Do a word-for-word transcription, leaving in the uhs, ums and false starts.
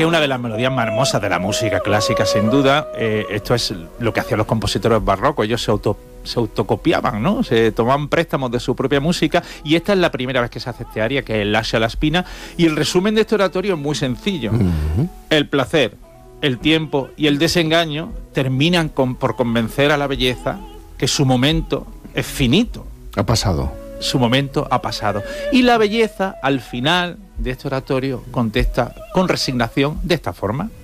que es una de las melodías más hermosas de la música clásica, sin duda. Eh, esto es lo que hacían los compositores barrocos, ellos se auto se autocopiaban, ¿no? Se tomaban préstamos de su propia música, y esta es la primera vez que se hace este aria, que es el Lascia alla spina, y el resumen de este oratorio es muy sencillo. Uh-huh. El placer, el tiempo y el desengaño terminan con, por convencer a la belleza que su momento es finito. Ha pasado. Su momento ha pasado. Y la belleza, al final de este oratorio, contesta con resignación de esta forma.